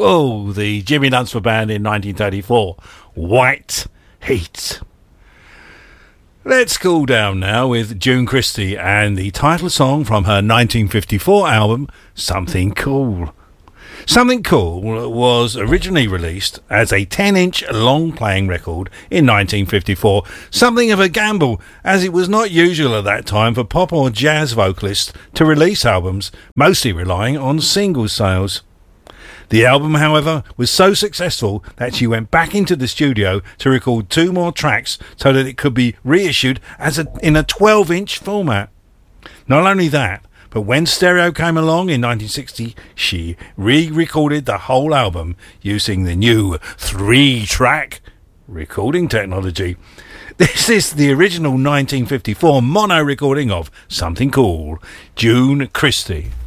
Whoa, the Jimmy Dunsfer Band in 1934. White Heat. Let's cool down now with June Christy and the title song from her 1954 album, Something Cool. Something Cool was originally released as a 10-inch long-playing record in 1954, something of a gamble, as it was not usual at that time for pop or jazz vocalists to release albums, mostly relying on single sales. The album, however, was so successful that she went back into the studio to record 2 more tracks so that it could be reissued in a 12-inch format. Not only that, but when stereo came along in 1960, she re-recorded the whole album using the new 3-track recording technology. This is the original 1954 mono recording of Something Cool, June Christy.